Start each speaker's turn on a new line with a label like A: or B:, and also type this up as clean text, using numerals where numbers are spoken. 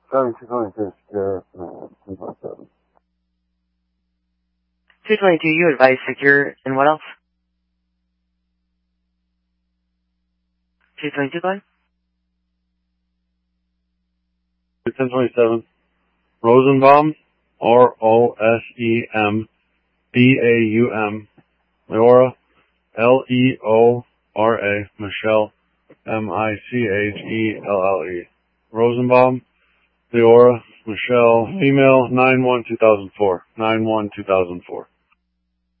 A: 222, secure, 227.
B: 222, you advise secure, and what else? 222, go ahead.
A: 1027, Rosenbaum, Rosembaum, Leora, Leora, Michelle, Michelle, Rosenbaum, Leora, Michelle, female, 9/1/2004, 9/1/2004.